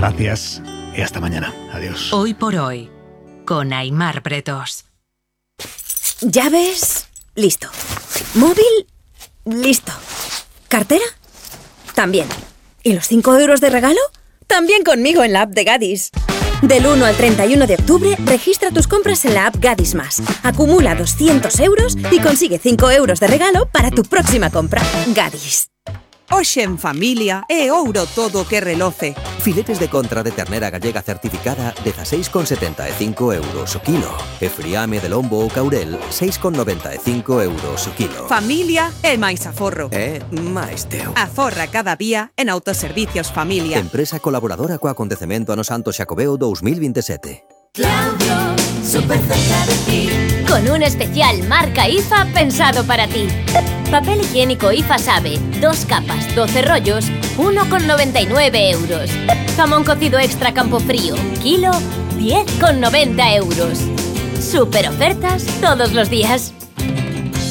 Gracias y hasta mañana. Adiós. Hoy por hoy, con Aimar Bretos. Llaves, listo. Móvil, listo. ¿Cartera? También. ¿Y los 5 euros de regalo? También conmigo en la app de Gadis. Del 1 al 31 de octubre, registra tus compras en la app Gadis Más. Acumula 200 euros y consigue 5 euros de regalo para tu próxima compra. Gadis. Hoxe en familia é ouro todo o que reloce. Filetes de contra de ternera gallega certificada 16,75 euros o kilo. E friame de lombo ou caurel 6,95 euros o kilo. Familia é máis aforro. É máis teu. Aforra cada día en Autoservicios Familia. Empresa colaboradora co acontecemento ano Santo Xacobeo 2027. Claudio, súper cerca de ti. Con un especial marca IFA pensado para ti. Papel higiénico IFA Sabe, 2 capas, 12 rollos, 1,99 euros. Jamón cocido extra Campofrío, kilo, 10,90 euros. Super ofertas todos los días.